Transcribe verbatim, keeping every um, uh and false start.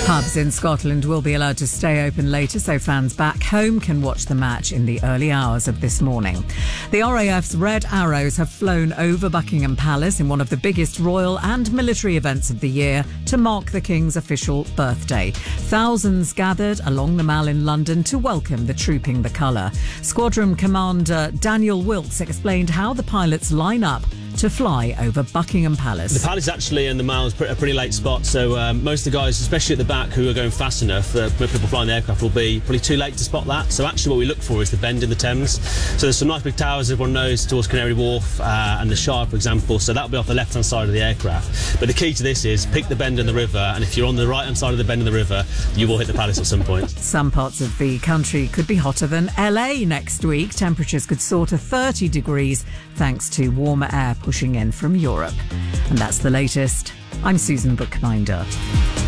Pubs in Scotland will be allowed to stay open later so fans back home can watch the match in the early hours of this morning. The R A F's Red Arrows have flown over Buckingham Palace in one of the biggest royal and military events of the year to mark the King's official birthday. Thousands gathered along the Mall in London to welcome the Trooping the Colour. Squadron Commander Daniel Wilkes explained how the pilots line up to fly over Buckingham Palace. The Palace actually and the Mall is a pretty late spot, so um, most of the guys, especially at the back, who are going fast enough, uh, people flying the aircraft, will be probably too late to spot that. So actually what we look for is the bend in the Thames. So there's some nice big towers everyone knows towards Canary Wharf uh, and the Shire, for example, so that'll be off the left-hand side of the aircraft. But the key to this is pick the bend in the river, and if you're on the right-hand side of the bend in the river, you will hit the Palace at some point. Some parts of the country could be hotter than L A next week. Temperatures could soar to thirty degrees thanks to warmer air pushing in from Europe. And that's the latest. I'm Susan Bookbinder.